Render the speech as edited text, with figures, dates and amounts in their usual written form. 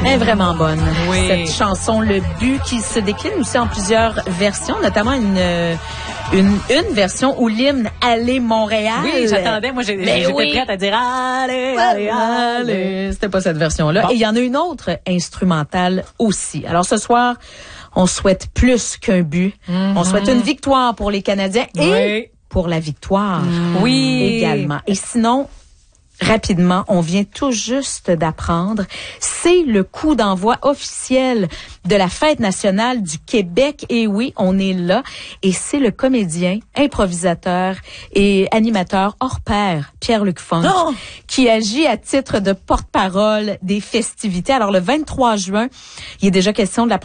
Elle est vraiment bonne. Oui. Cette chanson, Le But, qui se décline aussi en plusieurs versions, notamment une version où l'hymne Allez Montréal. Oui, j'attendais. Moi, j'étais prête à dire Allez, allez, allez. C'était pas cette version-là. Bon. Et il y en a une autre instrumentale aussi. Alors ce soir, on souhaite plus qu'un but. On souhaite une victoire pour les Canadiens et pour la victoire également. Et sinon, rapidement, on vient tout juste d'apprendre, c'est le coup d'envoi officiel de la Fête nationale du Québec. Et oui, on est là. Et c'est le comédien, improvisateur et animateur hors pair, Pierre-Luc Funk, qui agit à titre de porte-parole des festivités. Alors, le 23 juin, il est déjà question de la